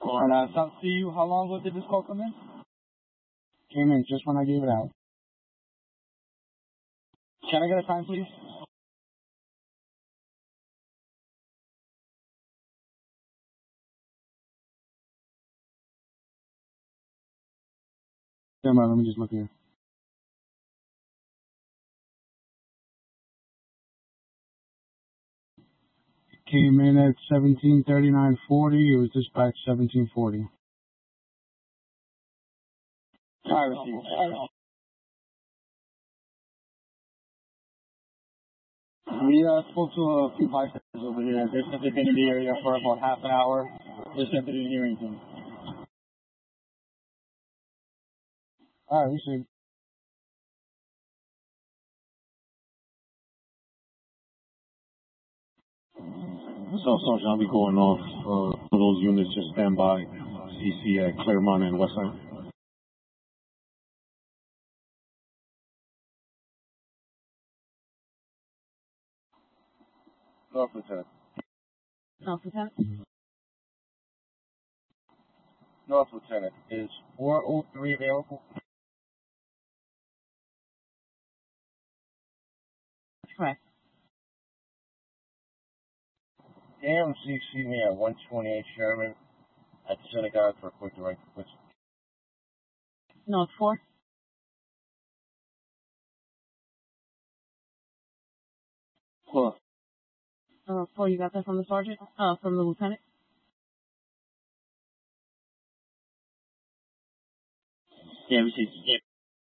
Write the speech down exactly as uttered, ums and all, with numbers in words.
And uh, South C, how long ago did this call come in? Came in just when I gave it out. Can I get a time, please? Never mind, let me just look here. Came in at seventeen thirty-nine forty. It was dispatched seventeen forty. I received. We uh, spoke to a few bystanders over here. They said they've been in the area for about half an hour. They said they didn't hear anything. All right, we see. So, Sergeant, I'll be going off. Uh, for those units, just stand by. C C at Claremont and Westside. North Lieutenant. North Lieutenant? North Lieutenant. Is four oh three available? That's correct. A M C C me at one twenty-eight Sherman at Synagogue for a quick direct request. North four? Cool. Uh, four, you got that from the sergeant? Uh, from the lieutenant? Yeah, we see. Yeah.